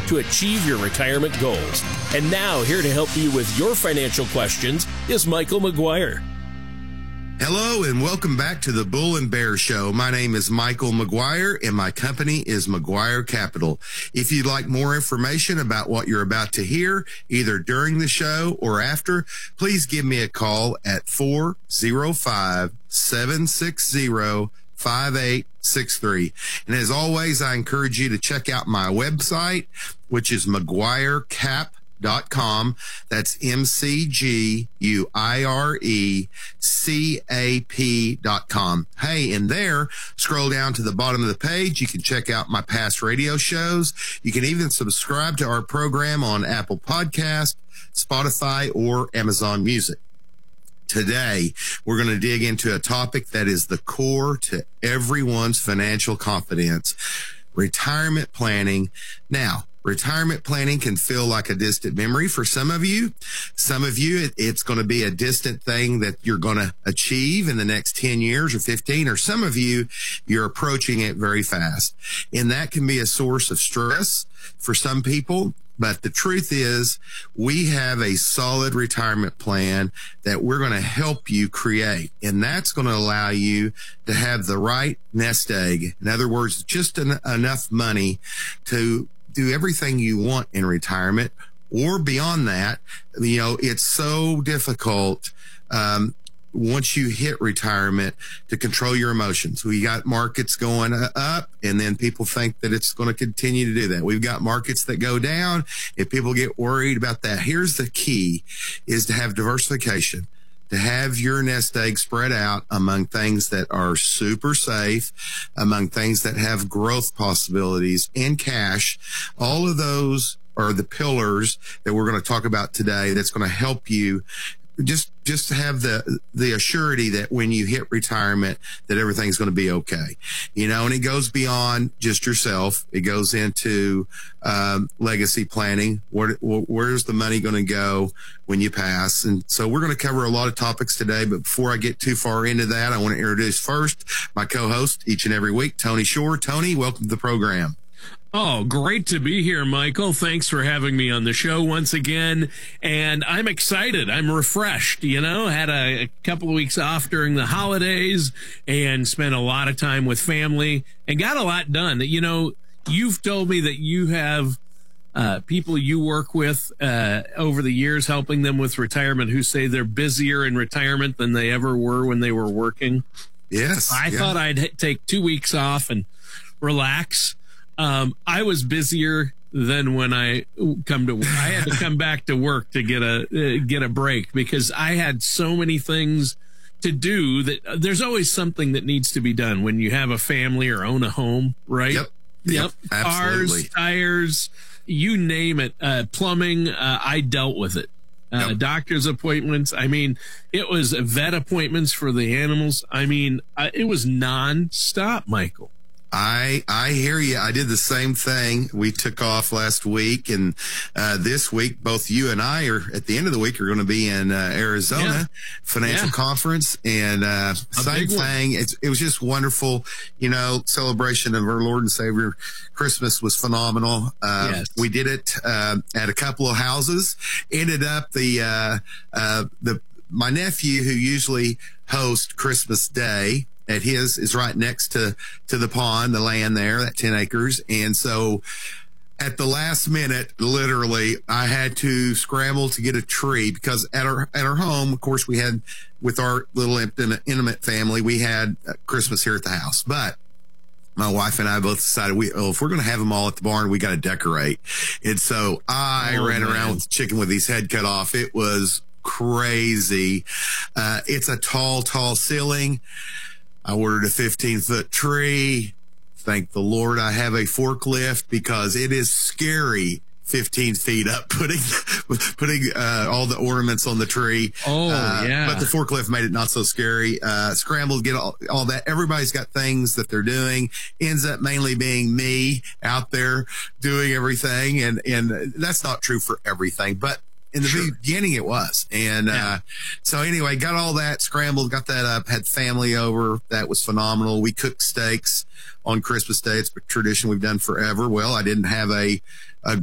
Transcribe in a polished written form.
to achieve your retirement goals. And now, here to help you with your financial questions is Michael McGuire. Hello and welcome back to the Bull and Bear Show. My name is Michael McGuire and my company is McGuire Capital. If you'd like more information about what you're about to hear, either during the show or after, please give me a call at 405-760-5863. And as always, I encourage you to check out my website, which is McGuireCap.com. That's McGuirecap.com. Hey, and there, scroll down to the bottom of the page. You can check out my past radio shows. You can even subscribe to our program on Apple Podcast, Spotify, or Amazon Music. Today, we're going to dig into a topic that is the core to everyone's financial confidence: retirement planning. Now, retirement planning can feel like a distant memory for some of you. Some of you, it's going to be a distant thing that you're going to achieve in the next 10 years or 15, or some of you, you're approaching it very fast. And that can be a source of stress for some people. But the truth is, we have a solid retirement plan that we're going to help you create. And that's going to allow you to have the right nest egg. In other words, just enough money to do everything you want in retirement, or beyond that. You know, it's so difficult once you hit retirement to control your emotions. We got markets going up, and then people think that it's going to continue to do that. We've got markets that go down, and people get worried about that. Here's the key, is to have diversification, to have your nest egg spread out among things that are super safe, among things that have growth possibilities and cash. All of those are the pillars that we're going to talk about today that's going to help you just have the assurity that when you hit retirement, that everything's going to be okay. You know, and it goes beyond just yourself. It goes into legacy planning. Where's the money going to go when you pass? And so we're going to cover a lot of topics today. But before I get too far into that, I want to introduce first my co-host each and every week, Tony Shore. Tony, welcome to the program. Oh, great to be here, Michael. Thanks for having me on the show once again. And I'm excited. I'm refreshed. You know, had a couple of weeks off during the holidays and spent a lot of time with family and got a lot done. You know, you've told me that you have people you work with over the years helping them with retirement who say they're busier in retirement than they ever were when they were working. Yes. I thought I'd take 2 weeks off and relax. I was busier than when I had to come back to work to get a break, because I had so many things to do that there's always something that needs to be done when you have a family or own a home, right? Yep. Absolutely. Cars, tires, you name it. Plumbing, I dealt with it. Doctor's appointments. I mean, it was vet appointments for the animals. I mean, it was nonstop, Michael. I hear you. I did the same thing. We took off last week, and this week, both you and I are at the end of the week are going to be in Arizona financial conference, and same thing. It was just wonderful. You know, celebration of our Lord and Savior. Christmas was phenomenal. We did it at a couple of houses. Ended up my nephew, who usually hosts Christmas Day at his, is right next to the pond, the land there, that 10 acres. And so at the last minute, literally, I had to scramble to get a tree, because at our home, of course, we had, with our little intimate family, we had Christmas here at the house. But my wife and I both decided if we're going to have them all at the barn, we got to decorate. And so I ran around with the chicken with his head cut off. It was crazy. It's a tall ceiling. I ordered a 15-foot tree. Thank the Lord I have a forklift, because it is scary 15 feet up putting all the ornaments on the tree. But the forklift made it not so scary. Scrambled to get all that. Everybody's got things that they're doing. Ends up mainly being me out there doing everything. And that's not true for everything, but in the beginning it was. And so anyway, got all that scrambled, got that up, had family over. That was phenomenal. We cooked steaks on Christmas Day. It's a tradition we've done forever. Well, I didn't have a